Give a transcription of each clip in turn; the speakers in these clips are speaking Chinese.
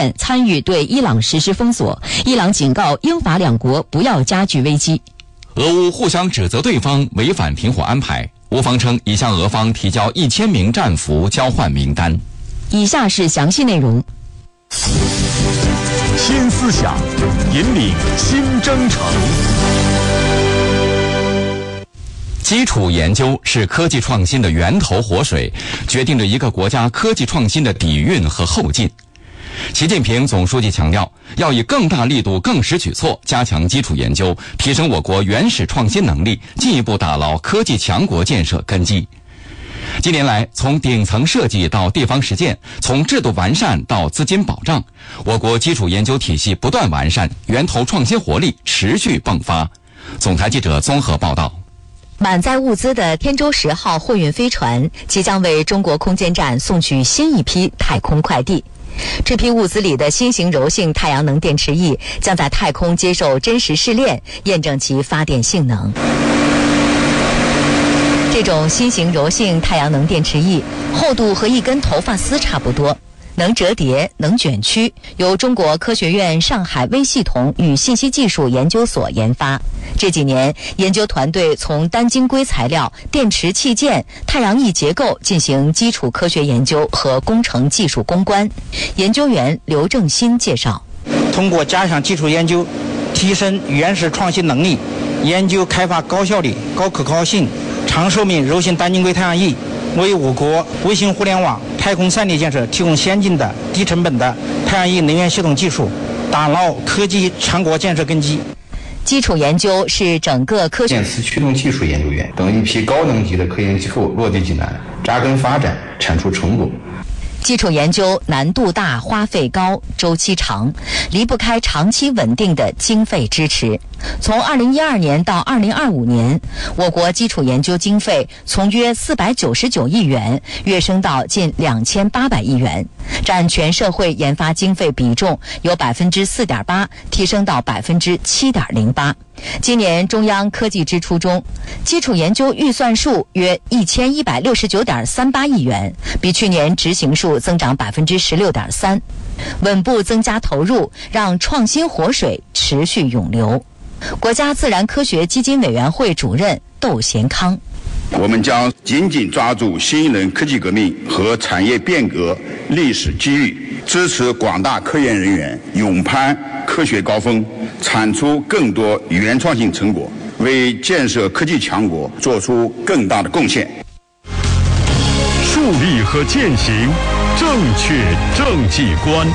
院参与对伊朗实施封锁。伊朗警告英法两国不要加剧危机。 俄乌互相指责对方违反停火安排，乌方称已向俄方提交1000名战俘交换名单。 以下是详细内容。 新思想，引领新征程。 基础研究是科技创新的源头活水，决定着一个国家科技创新的底蕴和后劲。习近平总书记强调，要以更大力度、更识举措，加强基础研究，提升我国原始创新能力，进一步打牢科技强国建设根基。近年来，从顶层设计到地方实践，从制度完善到资金保障，我国基础研究体系不断完善，源头创新活力持续迸发。总台记者综合报道。 满载物资的天舟10号货运飞船即将为中国空间站送去新一批太空快递。这批物资里的新型柔性太阳能电池翼将在太空接受真实试炼，验证其发电性能。这种新型柔性太阳能电池翼厚度和一根头发丝差不多，能折叠，能卷曲，由中国科学院上海微系统与信息技术研究所研发。这几年，研究团队从单晶硅材料、电池器件、太阳翼结构进行基础科学研究和工程技术攻关。研究员刘正新介绍， 通过加强基础研究，提升原始创新能力，研究开发高效率、高可靠性、长寿命柔性单晶硅太阳翼，为我国卫星互联网、太空3D建设提供先进的、低成本的太阳翼能源系统技术，打牢科技强国建设根基。 基础研究是整个科学电磁驱动技术研究院等一批高能级的科研机构落地济南，扎根发展，产出成果。 基础研究难度大、花费高、周期长，离不开长期稳定的经费支持。从2012年到2025年，我国基础研究经费从约499亿元跃升到近2800亿元，占全社会研发经费比重由 4.8% 提升到 7.08%。今年中央科技支出中，基础研究预算数约1169.38亿元，比去年执行数增长 16.3%， 稳步增加投入，让创新活水持续涌流。国家自然科学基金委员会主任窦贤康， 我们将紧紧抓住新一轮科技革命和产业变革历史机遇，支持广大科研人员勇攀科学高峰，产出更多原创性成果，为建设科技强国做出更大的贡献。 树立和践行正确政绩观。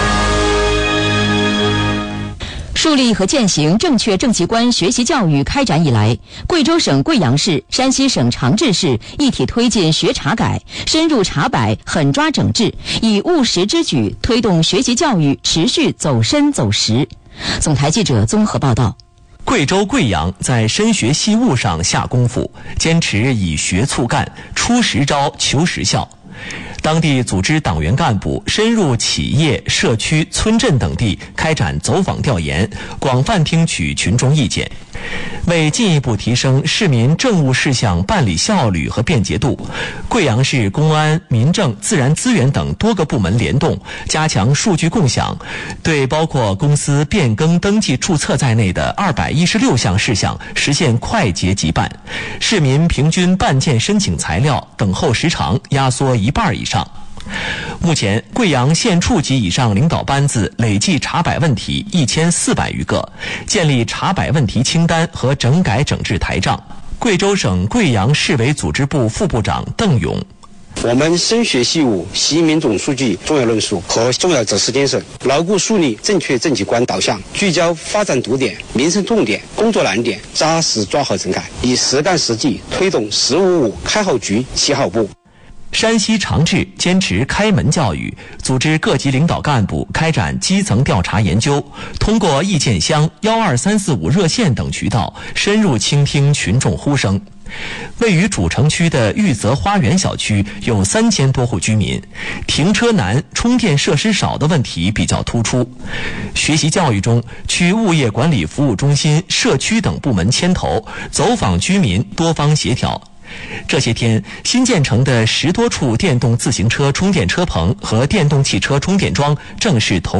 树立和践行正确政绩观学习教育开展以来，贵州省贵阳市、山西省长治市一体推进学查改，深入查摆，狠抓整治，以务实之举推动学习教育持续走深走实。总台记者综合报道。 贵州贵阳在深学细务上下功夫，坚持以学促干，出实招求实效。当地组织党员干部深入企业、社区、村镇等地开展走访调研，广泛听取群众意见。为进一步提升市民政务事项办理效率和便捷度，贵阳市公安、民政、自然资源等多个部门联动，加强数据共享，对包括公司变更登记注册在内的216项事项实现快捷即办，市民平均办件申请材料等候时长压缩1半以上。目前，贵阳县处级以上领导班子累计查摆问题1400余个，建立查摆问题清单和整改整治台账。贵州省贵阳市委组织部副部长邓勇， 我们深学细务，习民总书记重要论述和重要指示精神，牢固树立正确政绩观导向，聚焦发展堵点、民生重点、工作难点，扎实抓好整改，以实干实际推动1055开好局、起好步。 山西长治坚持开门教育，组织各级领导干部开展基层调查研究，通过意见箱、12345热线等渠道深入倾听群众呼声。位于主城区的玉泽花园小区有3000多户居民，停车难、充电设施少的问题比较突出。学习教育中，区物业管理服务中心、社区等部门牵头，走访居民，多方协调。这些天，新建成的10多处电动自行车充电车棚和电动汽车充电桩正式投